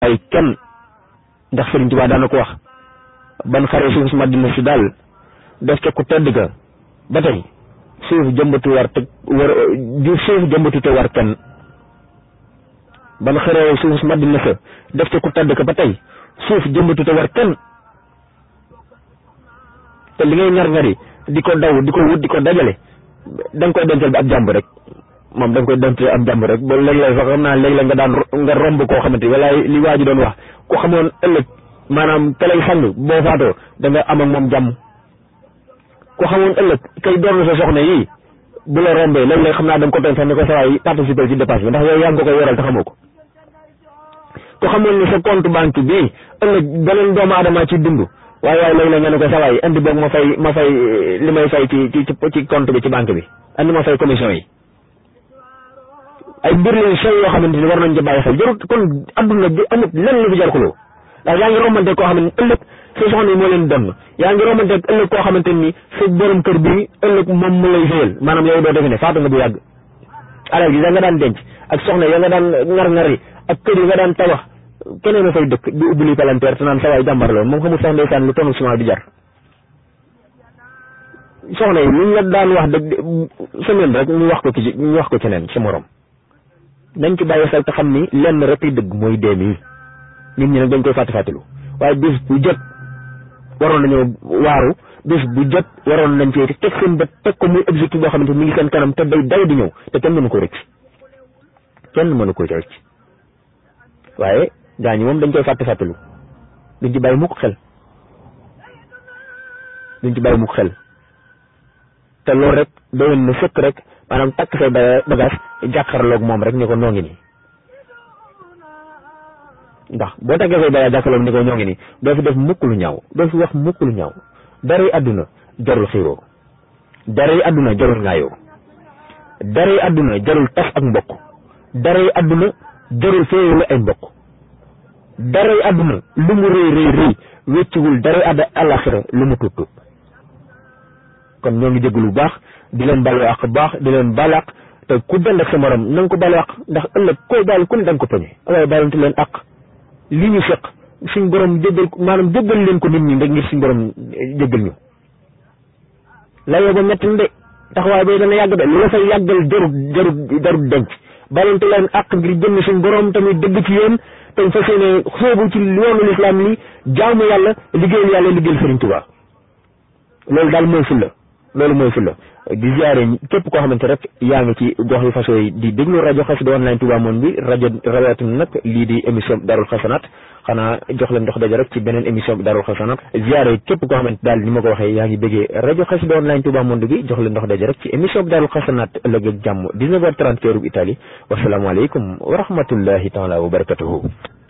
ay kenn ndax Sëriñ Tuubaa daana ko wax ban xare suuf Madina si daal def ca ku tedd ga ba tey suuf jëmbatu te war kenn ban xare suuf Madina sa def ca ku tedd ga ba tey suuf jëmbatu te war kenn te li ngay ñar-ñari di ko daw di ko wut di ko dajale da nga koy dencal bi ab jàmb rek moom da nga koy dencal ab jàmb rek ba léeg-léeg sax xam naa léeg-léeg nga romb koo xamante wala li waa ji doon wax ku xamoon ëllëg maanaam ka lay sang boo faatoo da nga am ak moom jàmm ku xamoon ëllëg kay doon sa soxna yi bu la rombee léeg-léeg xam naa da nga ko tooñ sax ne ko sawaay participer ci dépense bi ndax yow yaa ngi ko koy yoral te xamoo ko ku xamoon ne sa compte banque bii ëllëg beneen doomu aadama ci dund waaye léeg-léeg nga ne ko sawaay andi boog ma fay li may fay ci compte bi ci banque bi andi ma fay commission yi ay mbir leen sew yoo xamante ni war nañ ci bàyyi xel jarut kon adduna bi amut lenn lu fi jar xuloo ndax yaa ngi romante koo xamante ni ëllëg sa soxna yi moo leen donn yaa ngi romante ëllëg koo xamante ni sa borom kër bi ëllëg moom mu lay fayal maanaam yow doo defe ne faatu nga bu yàgg alal gi da nga daan denc ak soxna ya nga daan ngar-ngari ak kër yi nga daan tabax keneen a fay dëkk di ubbi li palanteer te naan sa waay jàmbar la moom xamul sax ndeysaan lu tonu ciment di jar soxna yi luñ la daan wax dëgg semaine rek ñu wax ko keneen sa morom nañ ci bàyyi xel te xam ni lenn rek yi dëgg mooy dee mii nit ñi nag dañ koy fàttaliku waaye bis bu jot waroon nañoo waaru bis bu jot waroon nañ ci teg seen bët teg ko muy objectif boo xamante mi ngi seen kanam te day daw di ñëw te kenn mënu ko rëcc waaye gaa ñi moom dañ koy fàttaliku duñ ci bàyyi mukk xel te loolu rek doyoon na fekk rek maanaam takk say bagage jàkkaarloog moom rek ni ko noo ngi nii ndax boo takkee say bagage jàkkaarloog ni ko ñoo ngi nii doo fi def mukk lu ñaaw doo fi wax mukk lu ñaaw dara yi àdduna jarul xiiroo dara yi àdduna jarul ngaayoo dara yi àdduna jarul tas ak mbokk dara yi àdduna jarul féewale ay mbokk dara yi àdduna lu mu rëy wécciwul dara yi àllaxira lu mu tuut kon ñoo ngi jégalu bu baax di leen balu àq baax di leen balu àq te ku dend ak sa morom na nga ko balu àq ndax ëllëg koo baal ku ne da nga ko poñe waaye baalante leen àq li ñu fekk suñ borom jéggal maanaam jéggal leen ko nit ñi rek ngir suñ borom jéggal ñu layoo ba metti de taxawaay bay dana yàgg de lu la fay yàggal jarut denc baalante leen àq ngir jëmm suñ borom tamit dëgg ci yéen te fas yéene xóobu ci yoonu lislaam li jaamu yàlla liggéeyal Sëriñ Tuubaa loolu daal mooy fulla loolu mooy fulla di ziare képp koo xamante rek yaa ngi ci gox yu façon yi di déglu rajo Xassida online Touba Monde bi rajo rawatina nag lii di émission Daarul Xasanaat xanaa jox leen dox daje rek ci beneen émission bi Daarul Xasanaat ziare képp koo xamante daal ni ma ko waxee yaa ngi bëggee rajo Xassida online Touba Monde bi jox leen dox daje rek ci émission bi Daarul Xasanaat ëllëg ak jàmm 19h30 heure bu Italie wasalaamaaleykum wa rahmatullahi taala wa barakatuhu